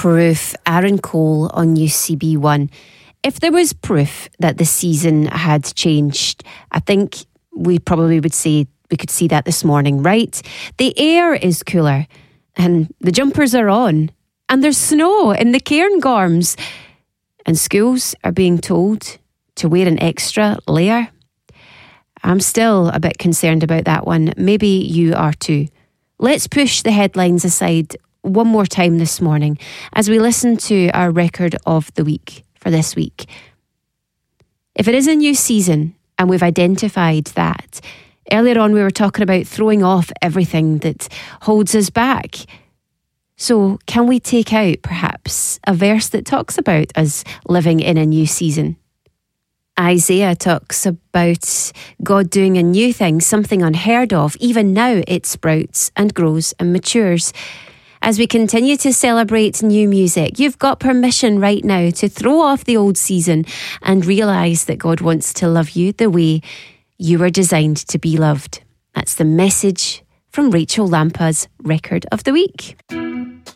Proof, Aaron Cole on UCB1. If there was proof that the season had changed, I think we probably would say we could see that this morning, right? The air is cooler and the jumpers are on and there's snow in the Cairngorms and schools are being told to wear an extra layer. I'm still a bit concerned about that one. Maybe you are too. Let's push the headlines aside one more time this morning as we listen to our record of the week for this week. If it is a new season and we've identified that, earlier on we were talking about throwing off everything that holds us back. So can we take out perhaps a verse that talks about us living in a new season? Isaiah talks about God doing a new thing, something unheard of. Even now it sprouts and grows and matures. As we continue to celebrate new music, you've got permission right now to throw off the old season and realise that God wants to love you the way you were designed to be loved. That's the message from Rachel Lampa's Record of the Week.